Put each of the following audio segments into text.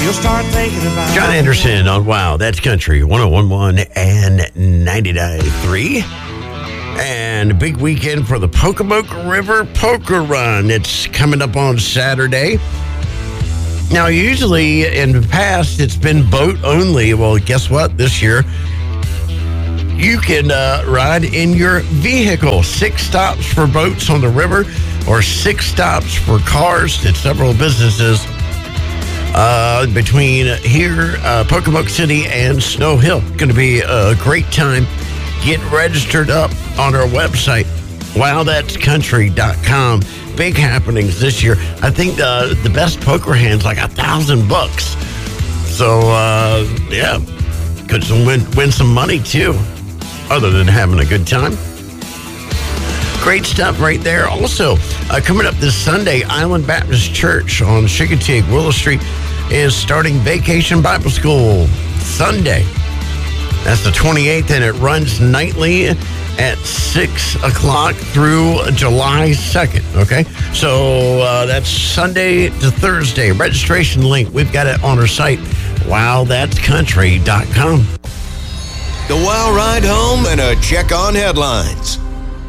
you'll start thinking about John Anderson on Wow, That's Country, 101.1 and 99.3. And a big weekend for the Pocomoke River Poker Run. It's coming up on Saturday. Now, usually in the past, it's been boat only. Well, guess what? This year, you can ride in your vehicle. 6 stops for boats on the river or 6 stops for cars at several businesses between here, Pocomoke City, and Snow Hill. Going to be a great time. Get registered up on our website, wowthat'scountry.com. Big happenings this year. I think the best poker hand's like $1,000. So, yeah, could win some money too, other than having a good time. Great stuff right there. Also, coming up this Sunday, Island Baptist Church on Chincoteague, Willow Street is starting Vacation Bible School Sunday. That's the 28th, and it runs nightly at 6 o'clock through July 2nd, okay? So that's Sunday to Thursday. Registration link, we've got it on our site, wowthat'scountry.com. The Wow Ride Home and a check on headlines.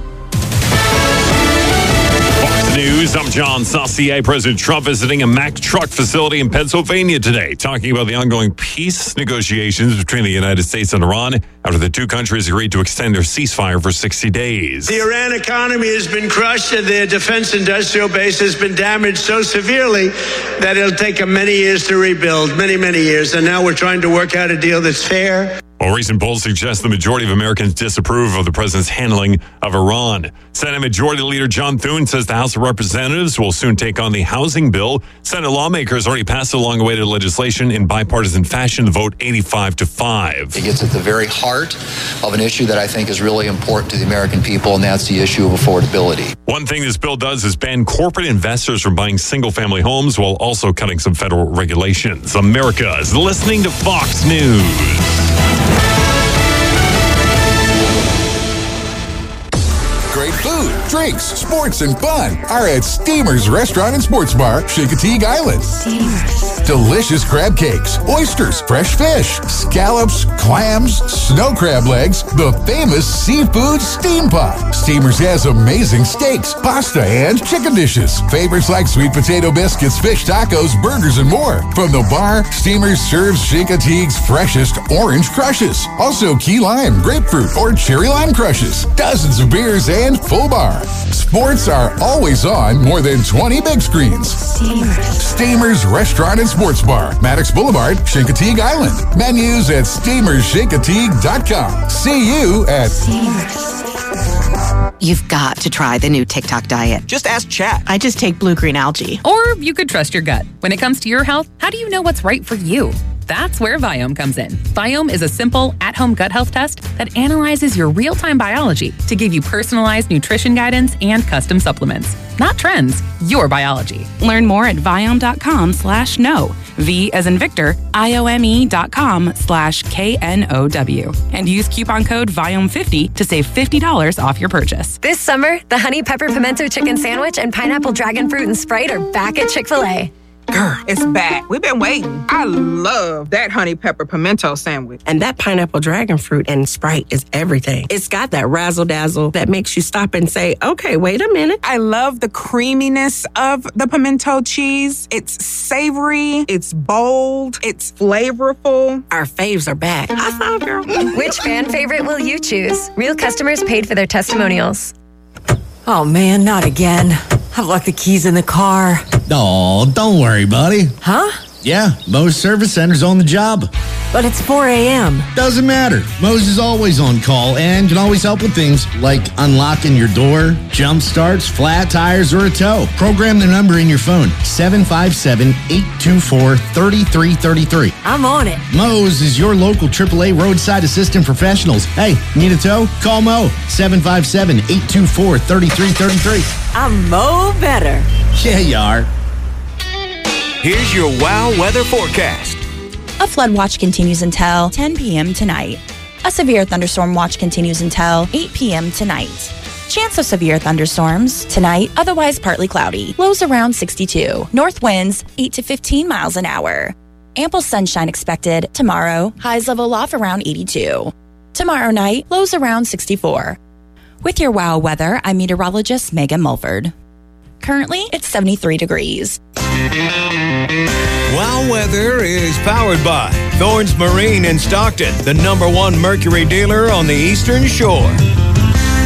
Fox News, I'm John Saucier. President Trump visiting a Mack truck facility in Pennsylvania today, talking about the ongoing peace negotiations between the United States and Iran after the two countries agreed to extend their ceasefire for 60 days. The Iran economy has been crushed and their defense industrial base has been damaged so severely that it'll take them many years to rebuild, many, many years. And now we're trying to work out a deal that's fair. Well, recent polls suggest the majority of Americans disapprove of the president's handling of Iran. Senate Majority Leader John Thune says the House of Representatives will soon take on the housing bill. Senate lawmakers already passed a long-awaited legislation in bipartisan fashion to vote 85-5. It gets at the very heart of an issue that I think is really important to the American people, and that's the issue of affordability. One thing this bill does is ban corporate investors from buying single-family homes while also cutting some federal regulations. America is listening to Fox News. Great food, drinks, sports, and fun are at Steamer's Restaurant and Sports Bar, Chincoteague Island. Steamer's. Delicious crab cakes, oysters, fresh fish, scallops, clams, snow crab legs, the famous seafood steam pot. Steamer's has amazing steaks, pasta, and chicken dishes. Favorites like sweet potato biscuits, fish tacos, burgers, and more. From the bar, Steamer's serves Chincoteague's freshest orange crushes. Also key lime, grapefruit, or cherry lime crushes. Dozens of beers and full bar. Sports are always on more than 20 big screens. Steamer's Restaurant and Sports Bar, Maddox Boulevard, Chincoteague Island. Menus at steamerschincoteague.com. See you at Steamer's. You've got to try the new TikTok diet. Just ask Chat. I just take blue-green algae. Or you could trust your gut. When it comes to your health, how do you know what's right for you? That's where Viome comes in. Viome is a simple, at-home gut health test that analyzes your real-time biology to give you personalized nutrition guidance and custom supplements. Not trends, your biology. Learn more at Viome.com/know. V as in Victor, IOME.com/KNOW. And use coupon code Viome50 to save $50 off your purchase. This summer, the Honey Pepper Pimento Chicken Sandwich and Pineapple Dragon Fruit and Sprite are back at Chick-fil-A. Girl, it's back. We've been waiting. I love that honey pepper pimento sandwich. And that pineapple dragon fruit and Sprite is everything. It's got that razzle-dazzle that makes you stop and say, okay, wait a minute. I love the creaminess of the pimento cheese. It's savory. It's bold. It's flavorful. Our faves are back. High five, girl. Which fan favorite will you choose? Real customers paid for their testimonials. Oh, man, not again. I've left the keys in the car. Oh, don't worry, buddy. Huh? Yeah, Moe's Service Center's on the job. But it's 4 a.m. Doesn't matter. Moe's is always on call and can always help with things like unlocking your door, jump starts, flat tires, or a tow. Program the number in your phone, 757-824-3333. I'm on it. Moe's is your local AAA roadside assistant professionals. Hey, need a tow? Call Moe, 757-824-3333. I'm Moe better. Yeah, you are. Here's your WOW weather forecast. A flood watch continues until 10 p.m. tonight. A severe thunderstorm watch continues until 8 p.m. tonight. Chance of severe thunderstorms tonight, otherwise partly cloudy. Lows around 62. North winds 8 to 15 miles an hour. Ample sunshine expected tomorrow. Highs level off around 82. Tomorrow night, lows around 64. With your WOW weather, I'm meteorologist Megan Mulford. Currently, it's 73 degrees. WOW Weather is powered by Thorns Marine in Stockton, the #1 Mercury dealer on the Eastern Shore.